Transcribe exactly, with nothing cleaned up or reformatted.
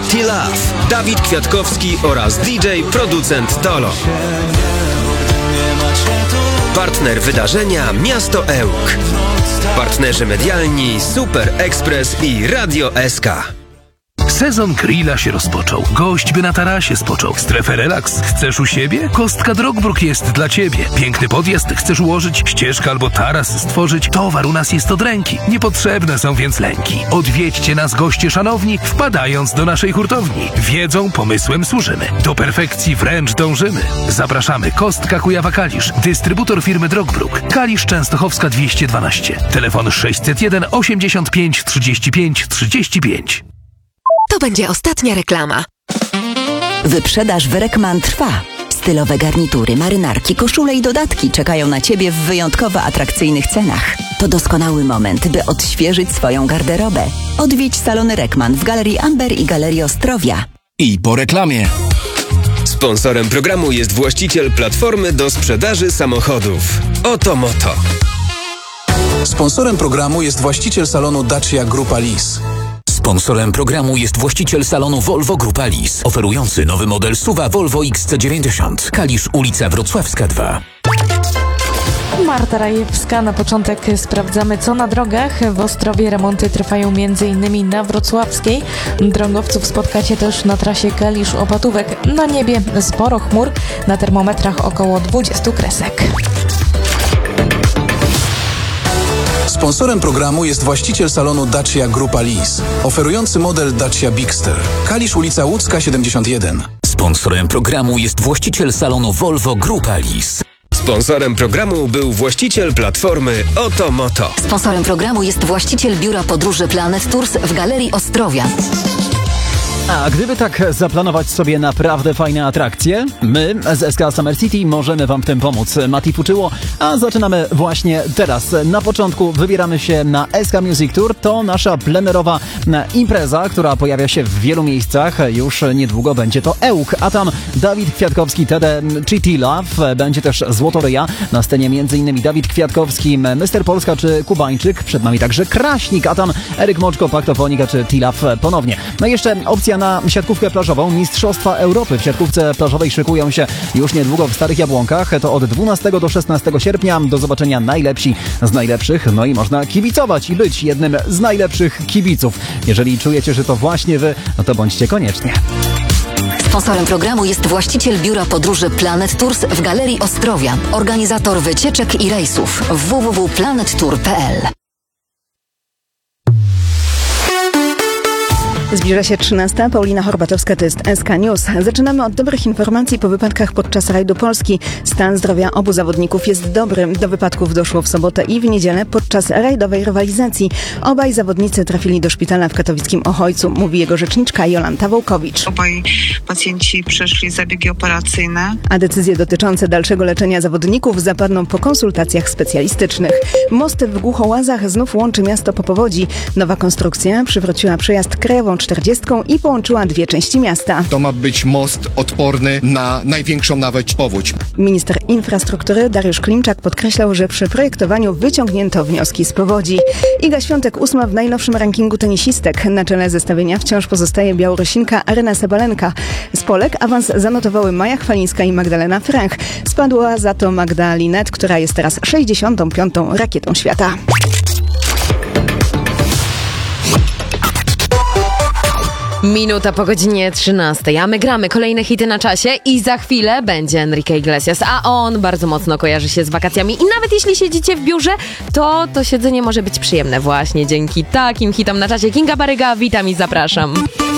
T-Love, Dawid Kwiatkowski oraz D J producent Tolo. Partner wydarzenia Miasto Ełk. Partnerzy medialni Super Express i Radio S K. Sezon grilla się rozpoczął. Gość by na tarasie spoczął. Strefę relaks chcesz u siebie? Kostka Drogbruk jest dla ciebie. Piękny podjazd chcesz ułożyć? Ścieżkę albo taras stworzyć? Towar u nas jest od ręki. Niepotrzebne są więc lęki. Odwiedźcie nas, goście szanowni, wpadając do naszej hurtowni. Wiedzą, pomysłem służymy. Do perfekcji wręcz dążymy. Zapraszamy. Kostka Kujawa-Kalisz. Dystrybutor firmy Drogbruk. Kalisz Częstochowska dwieście dwanaście. Telefon sześćset jeden osiemdziesiąt pięć trzydzieści pięć trzydzieści pięć. To będzie ostatnia reklama. Wyprzedaż w Rekman trwa. Stylowe garnitury, marynarki, koszule i dodatki czekają na Ciebie w wyjątkowo atrakcyjnych cenach. To doskonały moment, by odświeżyć swoją garderobę. Odwiedź salony Rekman w Galerii Amber i Galerii Ostrowia. I po reklamie. Sponsorem programu jest właściciel platformy do sprzedaży samochodów Oto Moto. Sponsorem programu jest właściciel salonu Dacia Grupa Lis. Sponsorem programu jest właściciel salonu Volvo Grupa Lis, oferujący nowy model S U V-a Volvo X C dziewięćdziesiąt. Kalisz, ulica Wrocławska dwa. Marta Rajewska. Na początek sprawdzamy, co na drogach. W Ostrowie remonty trwają między innymi na Wrocławskiej. Drogowców spotkacie też na trasie Kalisz-Opatówek. Na niebie sporo chmur, na termometrach około dwadzieścia kresek. Sponsorem programu jest właściciel salonu Dacia Grupa Lis, oferujący model Dacia Bigster. Kalisz, ulica Łódzka siedemdziesiąt jeden. Sponsorem programu jest właściciel salonu Volvo Grupa Lis. Sponsorem programu był właściciel platformy Oto Moto. Sponsorem programu jest właściciel biura podróży Planet Tours w Galerii Ostrowia. A gdyby tak zaplanować sobie naprawdę fajne atrakcje, my z S K Summer City możemy Wam w tym pomóc. Mati Fuczyło, a zaczynamy właśnie teraz. Na początku wybieramy się na S K Music Tour. To nasza plenerowa impreza, która pojawia się w wielu miejscach. Już niedługo będzie to Ełk, a tam Dawid Kwiatkowski, T D czy T-Love. Będzie też Złotoryja. Na scenie m.in. Dawid Kwiatkowski, mister Polska czy Kubańczyk. Przed nami także Kraśnik, a tam Eryk Moczko, Paktofonika czy T-Love ponownie. No i jeszcze opcja na siatkówkę plażową. Mistrzostwa Europy w siatkówce plażowej szykują się już niedługo w Starych Jabłonkach. To od dwunastego do szesnastego sierpnia. Do zobaczenia najlepsi z najlepszych. No i można kibicować i być jednym z najlepszych kibiców. Jeżeli czujecie, że to właśnie Wy, no to bądźcie koniecznie. Sponsorem programu jest właściciel biura podróży Planet Tours w Galerii Ostrowia. Organizator wycieczek i rejsów w w w kropka planet tour kropka p l. Zbliża się trzynasta. Paulina Horbatowska, to jest S K News. Zaczynamy od dobrych informacji po wypadkach podczas rajdu Polski. Stan zdrowia obu zawodników jest dobry. Do wypadków doszło w sobotę i w niedzielę podczas rajdowej rywalizacji. Obaj zawodnicy trafili do szpitala w katowickim Ochojcu, mówi jego rzeczniczka Jolanta Wołkowicz. Obaj pacjenci przeszli zabiegi operacyjne. A decyzje dotyczące dalszego leczenia zawodników zapadną po konsultacjach specjalistycznych. Most w Głuchołazach znów łączy miasto po powodzi. Nowa konstrukcja przywróciła przejazd Krajową czterdziestką i połączyła dwie części miasta. To ma być most odporny na największą nawet powódź. Minister infrastruktury Dariusz Klimczak podkreślał, że przy projektowaniu wyciągnięto wnioski z powodzi. Iga Świątek ósma w najnowszym rankingu tenisistek. Na czele zestawienia wciąż pozostaje Białorusinka Aryna Sabalenka. Z Polek awans zanotowały Maja Chwalińska i Magdalena Franch. Spadła za to Magda Linet, która jest teraz sześćdziesiątą piątą rakietą świata. Minuta po godzinie trzynastej, a my gramy kolejne hity na czasie i za chwilę będzie Enrique Iglesias, a on bardzo mocno kojarzy się z wakacjami i nawet jeśli siedzicie w biurze, to to siedzenie może być przyjemne właśnie dzięki takim hitom na czasie. Kinga Baryga, witam i zapraszam.